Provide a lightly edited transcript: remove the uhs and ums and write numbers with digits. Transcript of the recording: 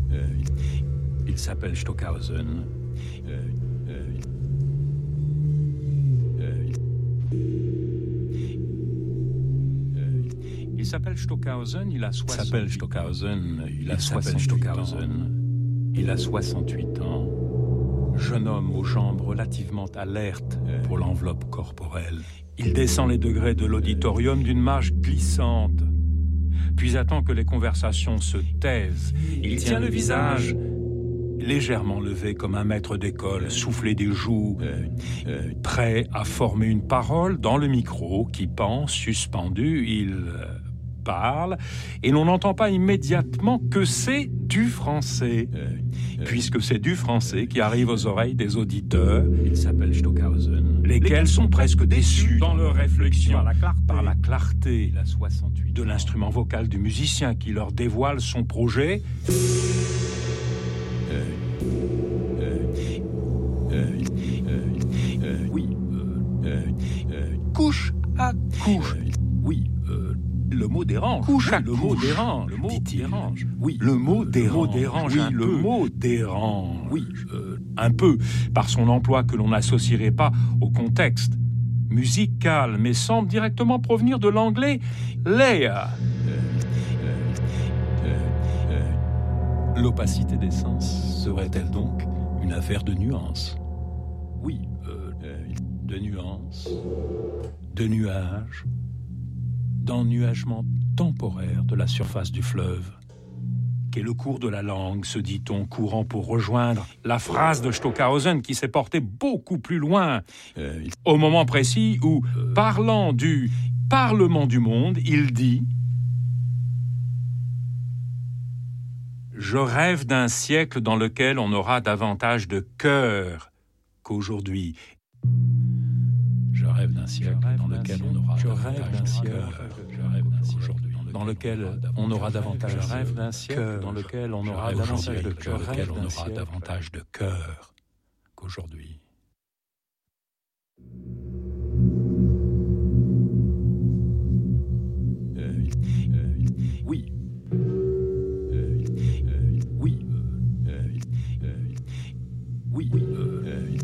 Il s'appelle Stockhausen. Il s'appelle Stockhausen, il a 68 ans. Jeune homme aux jambes relativement alertes pour l'enveloppe corporelle. Il descend les degrés de l'auditorium d'une marche glissante. Puis attend que les conversations se taisent. Il tient le visage légèrement levé comme un maître d'école, soufflé des joues, prêt à former une parole dans le micro qui pend suspendu. Il parle et l'on n'entend pas immédiatement que c'est du français, puisque c'est du français qui arrive aux oreilles des auditeurs. Il s'appelle Stockhausen, lesquels sont presque déçus dans leur réflexion par la clarté de l'instrument vocal du musicien qui leur dévoile son projet. Couche à couche. Le mot dérange. Couche à couche. Le mot dérange. Le mot dérange. Oui. Le mot dérange. Oui, le mot dérange. Oui. Un peu par son emploi que l'on n'associerait pas au contexte musical, mais semble directement provenir de l'anglais layer. L'opacité des sens serait-elle donc une affaire de nuances? Oui, de nuances, de nuages, d'ennuagement temporaire de la surface du fleuve, qu'est le cours de la langue, se dit-on, courant pour rejoindre la phrase de Stockhausen qui s'est portée beaucoup plus loin, au moment précis où, parlant du Parlement du monde, il dit « Je rêve d'un siècle dans lequel on aura davantage de cœur qu'aujourd'hui. » Je rêve d'un siècle dans lequel on aura davantage de cœur. Dans lequel on aura davantage de cœur. Dans lequel on aura davantage de cœur. On aura davantage de cœur qu'aujourd'hui.